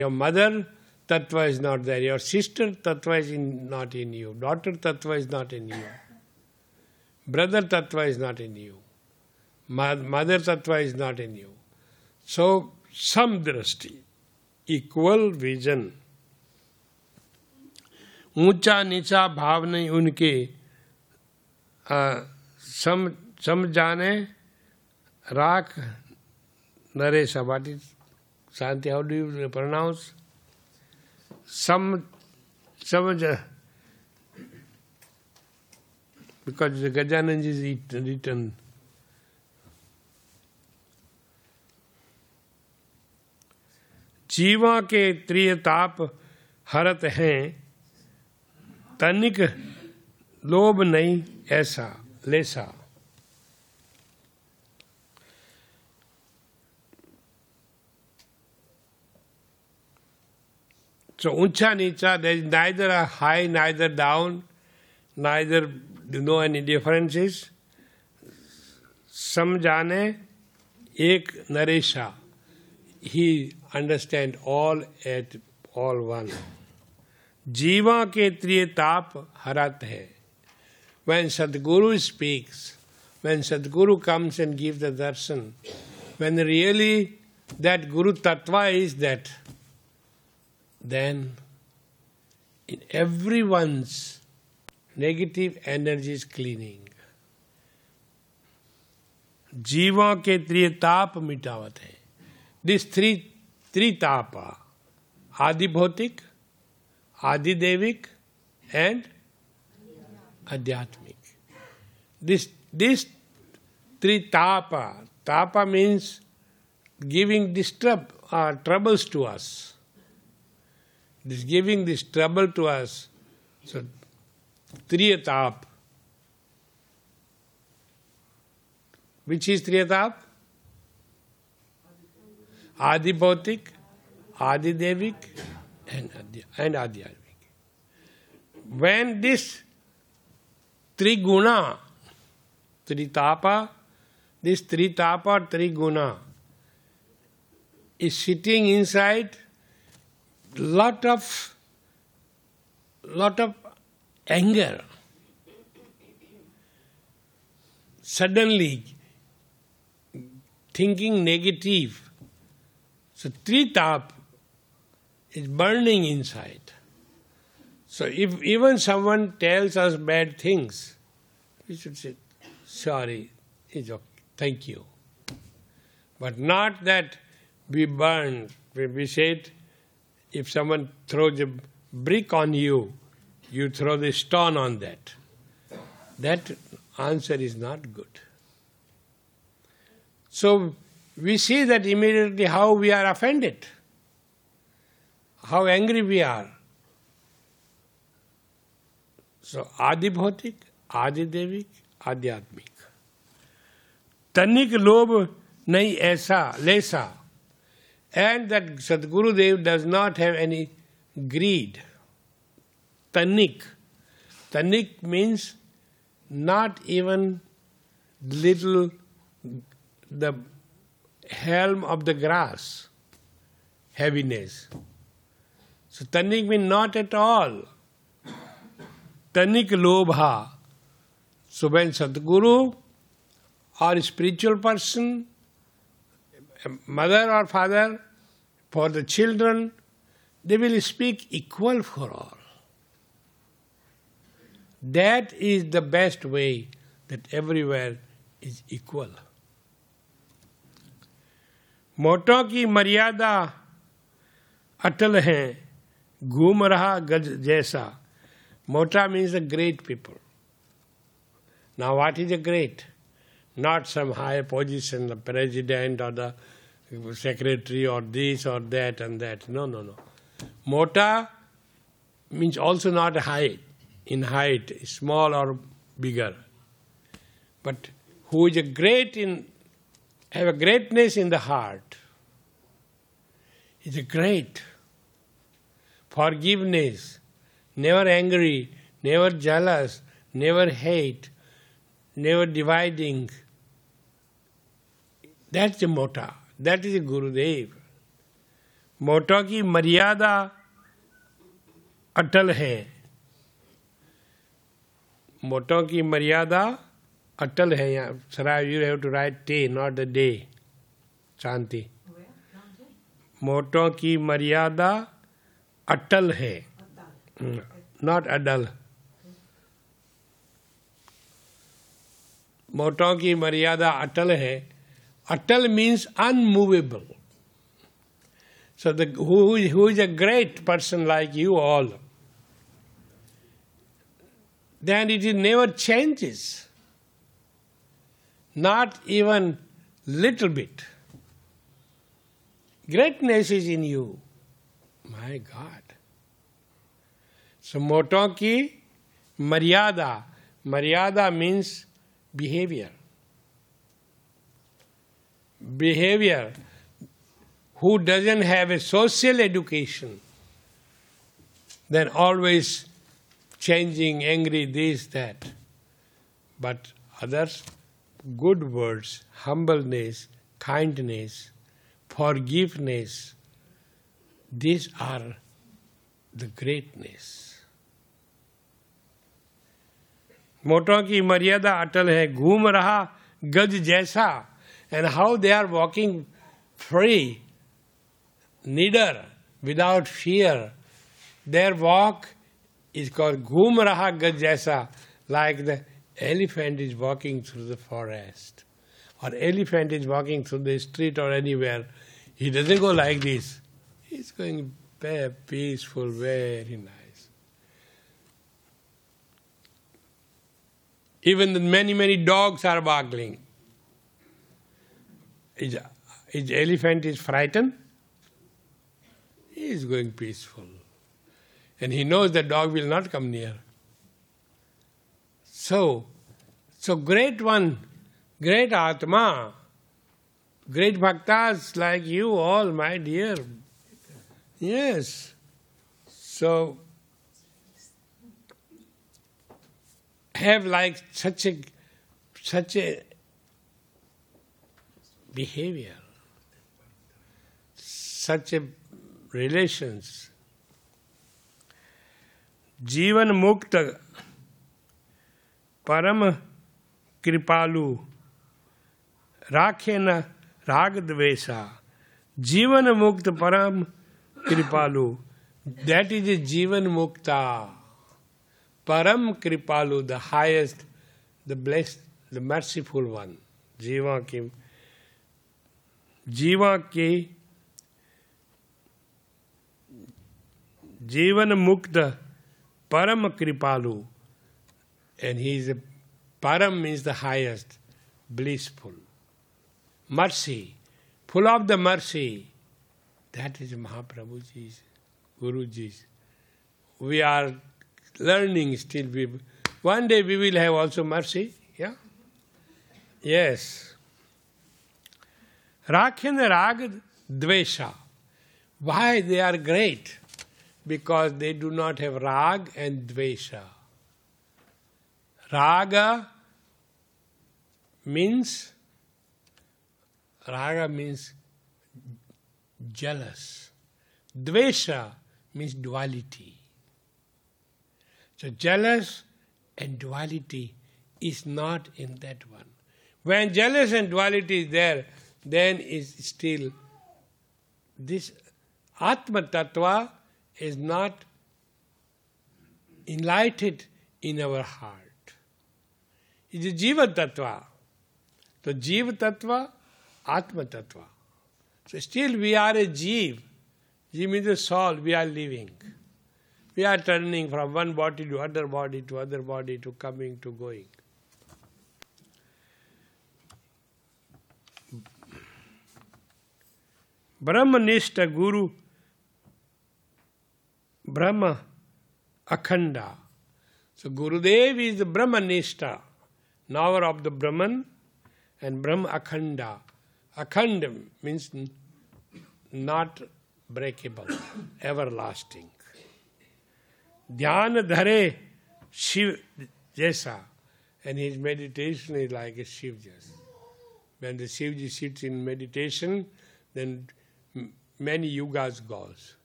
Your mother tattva is not there. Your sister tattva is not in you. Daughter tattva is not in you. Brother tattva is not in you. Mother tattva is not in you. So, samdrashti, equal vision. ऊंचा नीचा भाव नहीं उनके, सम जाने राख Naresh. What is Shanti? How do you pronounce? Because the Gajananji is written. जीवा के त्रियताप हरत हैं, तनिक लोभ नहीं ऐसा लेसा. So uncha nicha, there is neither a high, neither down, neither any differences. Samjane ek naresha. He understand all at all one. Jiva ke triyatap harat hai. When Sadguru speaks, when Sadguru comes and gives the darshan, when really that Guru Tattva is that, then in everyone's negative energy is cleaning. Jiva ke triyatap mitavat hai. These three tapa, Adi Bhautik, Adi Devik and Adhyatmik. This three tapa means giving troubles to us. This giving this trouble to us. So, Triyatap. Which is Triyatap? Adi Bhautik, Adi Devik and Adhyatmik. When this Triguna, Tritapa, this Tritapa, Triguna is sitting inside lot of anger. Suddenly thinking negative. So Tritap is burning inside. So if even someone tells us bad things, we should say, sorry, it's okay, thank you. But not that we burn. We said, if someone throws a brick on you, you throw the stone on that. That answer is not good. So we see that immediately how we are offended, how angry we are. So Adi Bhautik, Adi Devik, Adhyatmik. Tanik Lobh nahi aisa, lesa. And that Sadguru Dev does not have any greed. Tanik. Tanik means not even little the helm of the grass, heaviness. So Tanik means not at all. Tanik Lobha. So when Sadguru or a spiritual person, mother or father, for the children, they will speak equal for all. That is the best way, that everywhere is equal. मोटों की मर्यादा अटल है, घूम रहा गज जैसा. Mota means the great people. Now what is a great? Not some high position, the president or the secretary or this or that and that. No. Mota means also not height, in height, small or bigger. But who is a great have a greatness in the heart. Is a great. Forgiveness, never angry, never jealous, never hate, never dividing. That's the mota. That is the Gurudev. मोटों की मर्यादा अटल है. मोटों की मर्यादा अटल है. यहाँ सराय you have to right टे, not the day. शांति. मोटों की मर्यादा अटल है, नॉट अडल. मोटों की मर्यादा अटल है. अटल means unmovable. So who is a great person like you all, then it never changes, not even little bit. Greatness is in you. My God. So मोटों की मर्यादा, मर्यादा means behavior. Behavior. Who doesn't have a social education, then always changing, angry, this, that. But others, good words, humbleness, kindness, forgiveness, these are the greatness. मोटों की मर्यादा अटल है, घूम रहा गज जैसा. And how they are walking free, neither without fear. Their walk is called घूम रहा गज जैसा, like the elephant is walking through the forest, or elephant is walking through the street or anywhere. He doesn't go like this. He's going very peaceful, very nice. Even the many dogs are barking. Is elephant is frightened? He is going peaceful. And he knows the dog will not come near. So great one, great Atma, great bhaktas like you all, my dear. Yes. So have like such a behavior, such a relations. जीवन मुक्त परम कृपालु राखे न राग द्वेषा. जीवन मुक्त परम कृपालु, that is a जीवन मुक्ता. Param Kripalu, the highest, the blessed, the merciful one. जीवा के जीवन मुक्त परम कृपालु. And he is a param means the highest, blissful. Mercy, full of the mercy. That is Mahaprabhuji's, Guruji's. We are learning still. One day we will have also mercy. Yeah? Yes. Rakhin Rag Dvesha. Why they are great? Because they do not have Rag and Dvesha. Raga means jealous. Dvesha means duality. So jealous and duality is not in that one. When jealous and duality is there, then is still this Atma Tattva is not enlightened in our heart. It is Jiva Tattva. So Jiva Tattva, Atma Tattva. So still we are a Jeev. Jeev means the soul, we are living. We are turning from one body to other body to other body to coming to going. Brahmanishta Guru, Brahma Akhanda. So Gurudev is the Brahmanishta, knower of the Brahman, and Brahma Akhanda. Akhanda means not breakable, everlasting. Dhyana dhare Shiv jaisa. And his meditation is like a Shiv jaisa. When the Shivji sits in meditation, then many yugas goes.